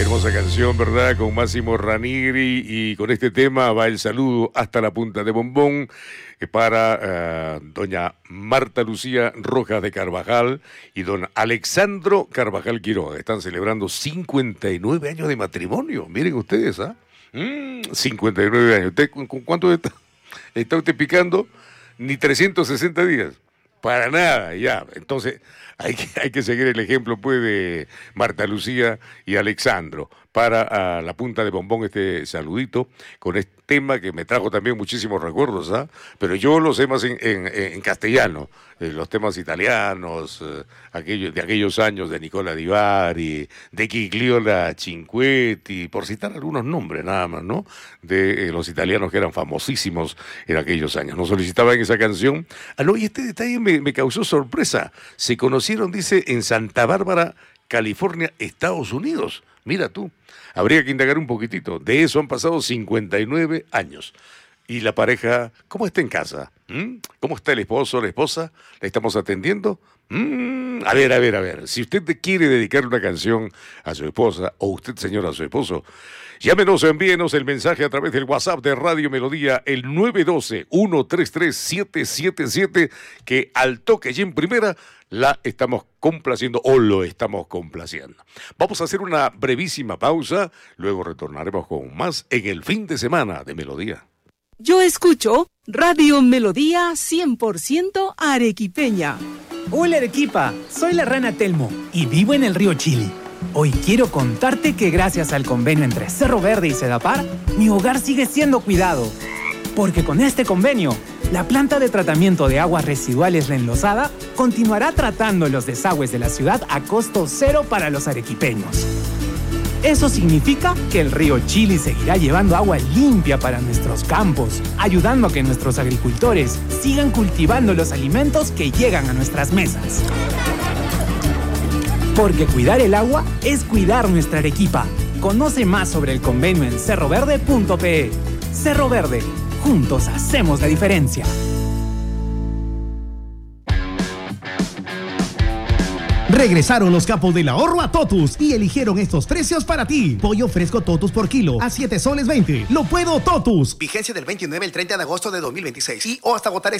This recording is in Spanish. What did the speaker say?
Hermosa canción, ¿verdad? Con Máximo Ranieri, y con este tema va el saludo hasta la punta de Bombón para doña Marta Lucía Rojas de Carvajal y don Alexandro Carvajal Quiroga. Están celebrando 59 años de matrimonio. Miren ustedes, ¿ah? 59 años. ¿Usted con cuánto está usted picando? Ni 360 días. Para nada, ya. Entonces, hay que seguir el ejemplo, pues, de Marta Lucía y Alexandro. Para la punta de Bombón, este saludito con este tema que me trajo también muchísimos recuerdos, ¿ah? Pero yo lo sé más en castellano, los temas italianos, de aquellos años de Nicola Di Bari, de Gigliola Cinquetti, por citar algunos nombres nada más, ¿no? De los italianos que eran famosísimos en aquellos años. Nos solicitaban esa canción. Ah, no, y este detalle me causó sorpresa. Se conocieron, dice, en Santa Bárbara, California, Estados Unidos. Mira tú, habría que indagar un poquitito. De eso han pasado 59 años. Y la pareja, ¿cómo está en casa? ¿Cómo está el esposo, la esposa? ¿La estamos atendiendo? A ver. Si usted quiere dedicar una canción a su esposa, o usted, señora, a su esposo, llámenos o envíenos el mensaje a través del WhatsApp de Radio Melodía, el 912-133-777, que al toque y en primera la estamos complaciendo o lo estamos complaciendo. Vamos a hacer una brevísima pausa, luego retornaremos con más en el fin de semana de Melodía. Yo escucho Radio Melodía 100% arequipeña. Hola Arequipa, soy la rana Telmo y vivo en el río Chili. Hoy quiero contarte que gracias al convenio entre Cerro Verde y Sedapar, mi hogar sigue siendo cuidado. Porque con este convenio, la planta de tratamiento de aguas residuales La Enlosada continuará tratando los desagües de la ciudad a costo cero para los arequipeños. Eso significa que el río Chili seguirá llevando agua limpia para nuestros campos, ayudando a que nuestros agricultores sigan cultivando los alimentos que llegan a nuestras mesas. Porque cuidar el agua es cuidar nuestra Arequipa. Conoce más sobre el convenio en cerroverde.pe. Cerro Verde, juntos hacemos la diferencia. Regresaron los capos del ahorro a Totus y eligieron estos precios para ti. Pollo fresco Totus por kilo a 7 soles 20. Lo puedo Totus. Vigencia del 29 al 30 de agosto de 2026 y o hasta agotar